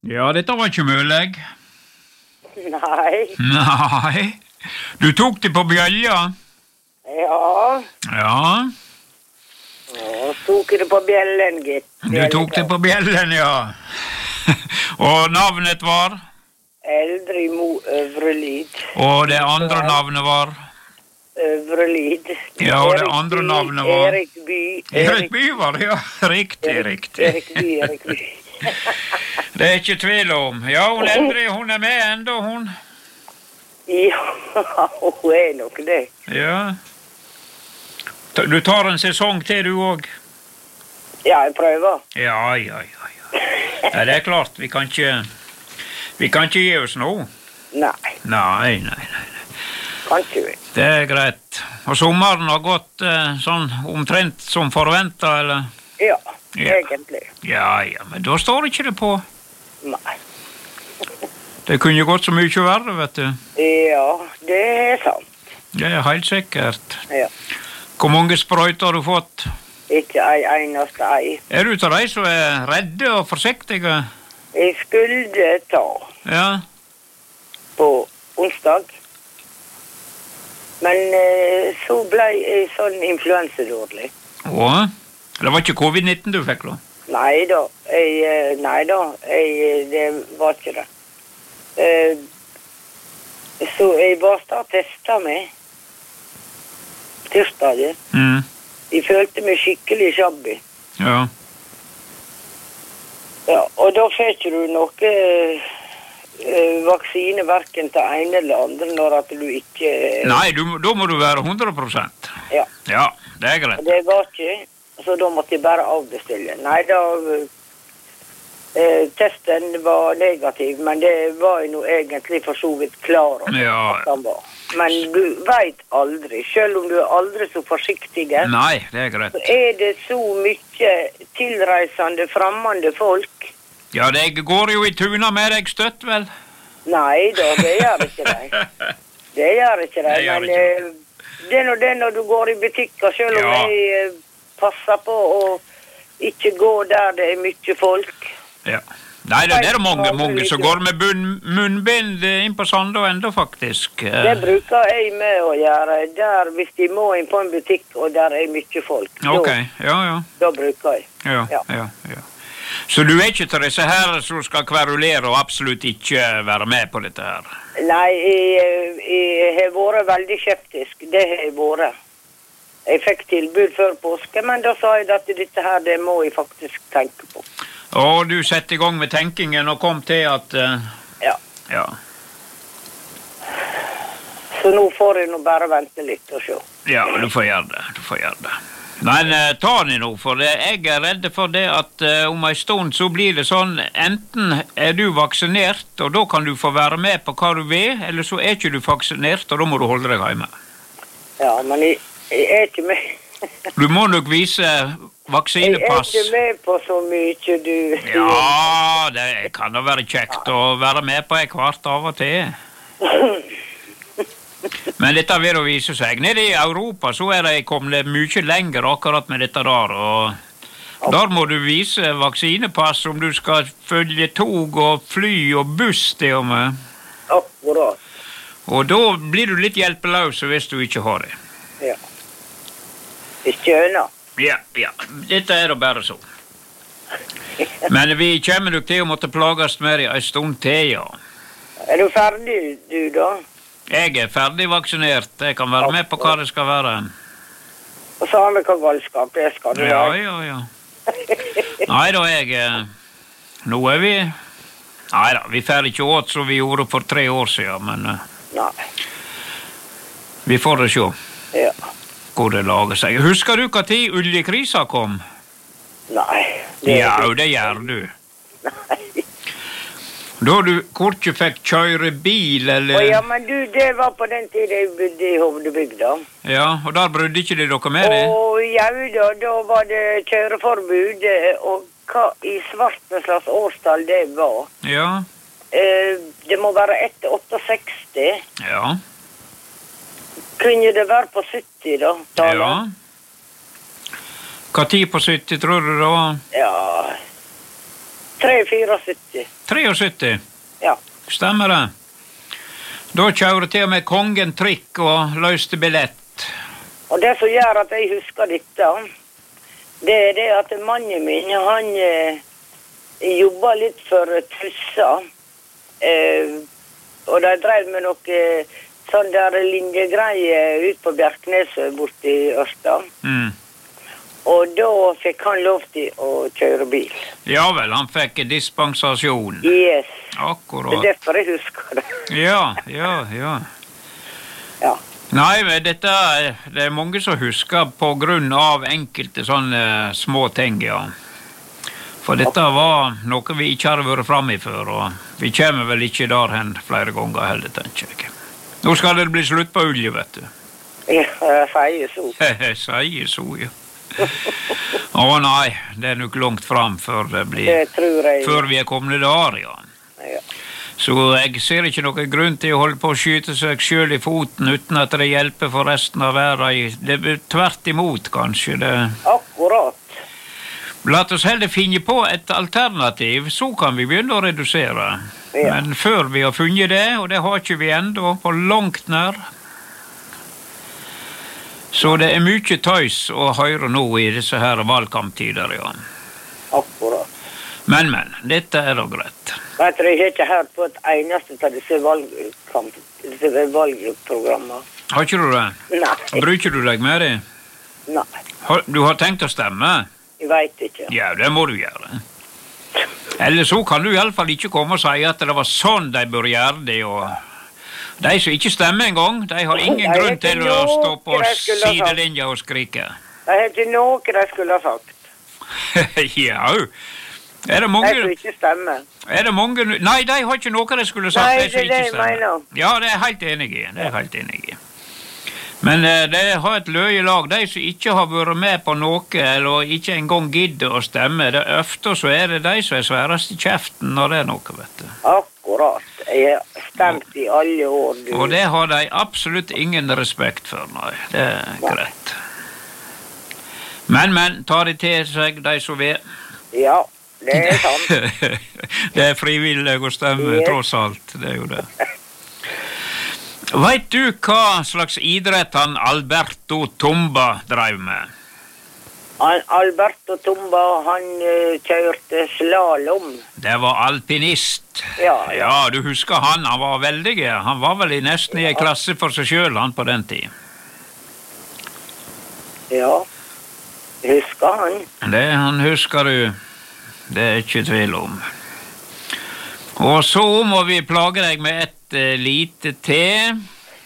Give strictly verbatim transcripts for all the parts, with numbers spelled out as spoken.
Ja, dette var ikke mulig. Nei. Nei. Du tok det på bjølja? Ja. Ja. Ja, tok det på bjellen, gitt. Du tok det på bjellen, ja. Og navnet var? Eldrimo Øvrelid. Og det andre navnet var? Øvrelid. Ja, og det andre navnet var? Erik By. Erik By var det, ja. Riktig, riktig. Erik By, Erik By. Det er ikke tvil om. Ja, hun Eldrid, hun er med enda, hun. Ja, hun er nok det. Ja. Du tar en sesong til, du også? Ja, jeg prøver. Ja, ja, ja, ja. Ja, det er klart, vi kan ikke... Vi kan ikke gi oss nå. Nei. Nei, nei, nei. Kan ikke vi. Det er greit. Og sommeren har gått eh, sånn omtrent som forventet, eller? Ja, Ja. egentlig. Ja, ja, men da står ikke det på. Nei. Det kunne gått så mye verre, vet du. Ja, det er sant. Det er helt sikkert. Ja. Hvor mange sprøyter har du fått? Ikke ei eneste ei. Er du til de som er redde og forsiktige? Jeg skulle ta Ja. på onsdag. Men eh, så ble jeg sånn influensedårlig. Åh? Det var ikke covid nitten du fikk da? Nei da, jeg, eh, nei da, jeg, det var ikke det. Eh, så jeg bare startet å teste meg. Tirsdagen. Mm. Jeg følte meg skikkelig shabby. Ja. Ja, og da fikk du noe eh, vaksine hverken til ene eller andre når at du ikke... Nei, du, da må du være hundre prosent. Ja. Ja, det er greit. Det var ikke, så da måtte jeg bare avbestille. Nei, da... Eh, testen var negativ, men det var jeg nå egentlig for så vidt klar over Ja. at han var. Men du vet aldri, selv om du er aldri så forsiktig, Nei, det er greit. så er det så mye tilreisende, fremmede folk. Ja, det går jo i tuna med deg støtt, vel? Nei da, det gjør ikke det. Det gjør ikke det, Det gjør men ikke. eh, det er nå det når du går i butikker, selv om Ja. jeg eh, passer på å ikke gå der det er mye folk. Ja. Nei, det det er mange, mange som går med bunn, munnbind inn på Sandå enda, faktisk. Det bruker jeg med å gjøre, der hvis de må inn på en butikk, og der er mye folk. Ok, Da, ja, ja. da bruker jeg. Ja, Ja. ja, ja. Så du er ikke til disse her som skal kverulere og absolutt ikke være med på dette her? Nei, jeg, jeg har vært veldig skeptisk, det har jeg vært. Jeg fikk tilbud før påske, men da sa jeg at dette her, det må jeg faktisk tenke på. Og du setter i gang med tenkingen og kom til at... Uh, Ja. ja. Så nå får jeg nå bare vente litt og se. Ja, du får gjøre det, du får gjøre det. Men uh, ta det nå, for det, jeg er redd for det at uh, om en stund så blir det sånn, enten er du vaksinert, og da kan du få være med på hva du vil, eller så er ikke du vaksinert, og da må du holde deg hjemme. Ja, men jeg, jeg er ikke med. Du må nok vise vaksinepass. Jeg er ikke med på så mye, du. Ja, det kan da være kjekt å være med på en kvart av og til. Men dette vil jo vise seg. Nede i Europa så er det kommet mye lenger akkurat med dette der, og der må du vise vaksinepass om du skal følge tog og fly og buss til og med. Akkurat. Og da blir du litt hjelpeløs hvis du ikke har det. Ja. Jeg skjønner. Ja, ja. Dette er da bare så. Men vi kommer nok til å måtte plages med det en stund til, ja. Er du ferdig, du da? Jeg er ferdig vaksinert. Jeg kan være med på hva det skal være. Og så har vi hva galskap det skal du Ja, ha. ja, ja. Nei da, jeg... eh, Nå er vi... Nei da, vi får ikke åt som vi gjorde for tre år siden, men... eh, Nei. Vi får det se Ja. hvor det lager seg. Husker du hva tid oljekrisa kom? Nei. Ja, det gjør du. Nei. Da du kortje fikk kjøre bil, eller... Å ja, men du, det var på den tiden jeg bodde i Hovdebygda. Ja, og der brydde ikke de dere med det? Og ja, da, da var det kjøreforbud, og hva i svarte slags årstall det var. Ja. Eh, det må være etter seksti. Ja. Kunne det være på sytti da? Tallet? Ja. Hva tid på sytti tror du det var? Ja. tre syttifire. syttitre? Ja. Stemmer det. Da kjører til og med kongen trikk og løste billett. Og det som gjør at jeg husker dette, det er det at mannen min, han eh, jobba litt for Tussa. Eh, og de drev med noe sånn der linjegreier ut på Bjerkneset borte i Ørsta. Mm. Og da fikk han lov til å kjøre bil. Ja vel, han fikk dispensasjon. Yes. Akkurat. Det er derfor jeg husker det. Ja, ja, ja. Ja. Nei, men dette det er mange som husker på grunn av enkelte sånne små ting, ja. For dette var noe vi ikke hadde vært fremme i før, og vi kommer vel ikke der hen flere ganger heller, tenker jeg. Nå skal det bli slutt på olje, vet du. Ja, jeg sier så. Sier så, ja. Å nei, det er nok langt fram før det blir... Det tror jeg. Før vi er kommet der, ja. Ja. Så jeg ser ikke noen grunn til å holde på å skyte seg selv i foten uten at det hjelper for resten av verden. Det er tvert imot, kanskje. Det... Akkurat. La oss heller finne på et alternativ, så kan vi begynne å redusere. Ja. Men før vi har funnet det, og det har ikke vi enda på langt nær, så det er mye tøys å høre nå i disse her valgkamptider, ja. Akkurat. Men, men, dette er da greit. Vet du, jeg har ikke hørt på et eneste av disse valgkamp, disse valgprogrammene. Har ikke du det? Nei. Bruker du deg med det? Nei. Har, du har tenkt å stemme? Jeg vet ikke. Ja, det må du gjøre. Eller så kan du i alle fall ikke komme og si at det var sånn de bør gjøre det, og de som ikke stemmer en gang, de har ingen Nei, grunn til å stå på sidelinja og skrike. Det er ikke noe de skulle ha sagt. Ja, er det mange... De som ikke stemmer. Er det mange... Nei, de har ikke noe de skulle sagt. Nei, de som det er det ikke jeg stemmer. mener. Ja, det er jeg helt enig i. Det er jeg helt enig i. Men uh, det har et løye lag. De som ikke har vært med på noe, eller ikke engang gidder å stemme, det er ofte så er det de som er sværest i kjeften når det er noe, vet du. Akkurat. Jeg har stemt i alle år. Du. Og det har de absolutt ingen respekt for, nei. Det er greit. Men, men, tar de til seg de som vil. Ja, det er sant. Det er frivillig å stemme, yes. tross alt. Det er jo det. Vet du hva slags idrett han Alberto Tomba drev med? Han, Alberto Tomba, han uh, kjørte slalom. Det var alpinist. Ja, ja. Ja, du husker han, han var veldig. Han var vel i nesten i en klasse for seg selv, han på den tid. Ja, husker han. Det han husker du. Det er ikke tvil om. Og så må vi plage deg med et uh, lite te.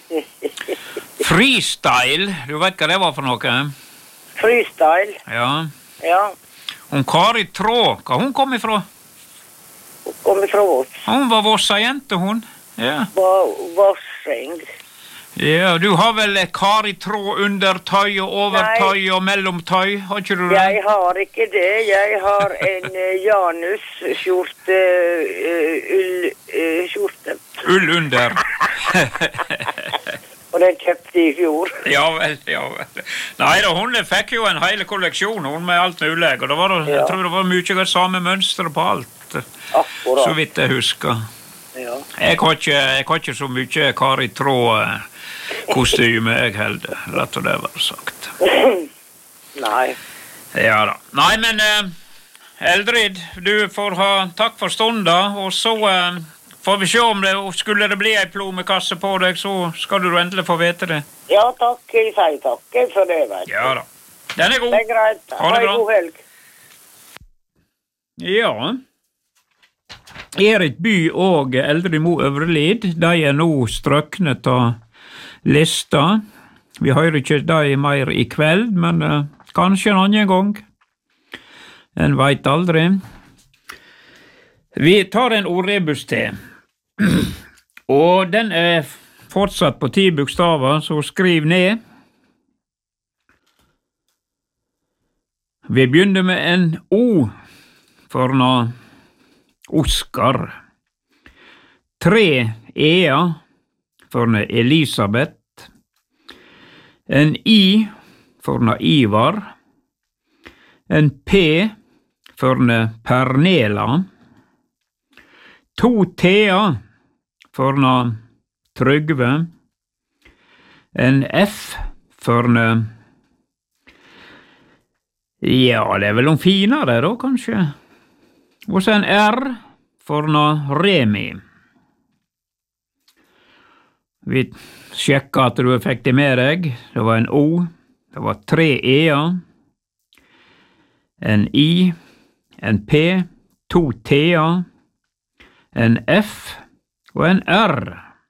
Freestyle, du vet hva det var for noe? Freestyle. Ja. Ja. Hun Kari Traa, hva hun kom ifra? Hun kom ifra oss. Hun var Vossa jente, hun. Ja. Vossing. Ja, du har vel Kari Traa undertøy og overtøy og mellomtøy, har ikke du det? Jeg har ikke det. Jeg har en uh, Janus-skjorte, uh, ull-skjorte. Uh, Ull under. Og den kjøpte i fjor. Ja vel, ja vel. Nei da, hun fikk jo en hele kolleksjon, hun med alt mulig, og det var, ja. Jeg tror det var mye av samme mønster på alt. Akkurat. Så vidt jeg husker. Ja. Jeg har ikke, jeg har ikke så mye Kari Traa kostyme, jeg heller. Rett og det var sagt. Nei. Ja da. Nei, men uh, Eldrid, du får ha takk for stunden, og så uh, får vi se om det, skulle det bli en plommekasse på deg, så skal du endelig få vite det. Ja, takk. Jeg sier takk for det, vet du. Ja da. Den er god. Det er greit. Ha en god helg. Ja. Erik By og Eldrid Mo Øvrelid, de er nå strøknet av lista. Vi hører ikke de mer i kveld, men uh, kanskje en annen gang. En vet aldri. Vi tar en ordrebus til. Og den er fortsatt på ti bokstaver, så skriv ned. Vi begynner med en O for noe Oskar. Tre E-a for noe Elisabeth. En I for noe Ivar. En P for noe Pernela. To T-er for noe Trygve. En F for noe ja, det er vel noen finere da, kanskje. Og så en R for noe Remi. Vi sjekket at du fikk det med deg. Det var en O, det var tre E-er, en I, en P, to T-er, en F og en R.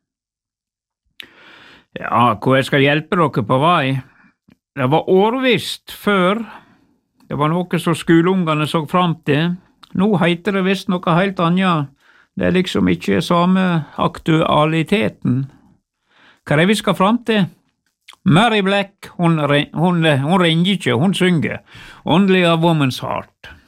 Ja, hvor jeg skal hjelpe dere på vei? Det var årvisst før. Det var noe som skoleungene så fram til. Nå heter det visst noe helt annet. Det er liksom ikke samme aktualiteten. Hva er det vi skal fram til? Mary Black, hun, hun, hun ringer ikke, hun synger. Only a woman's heart.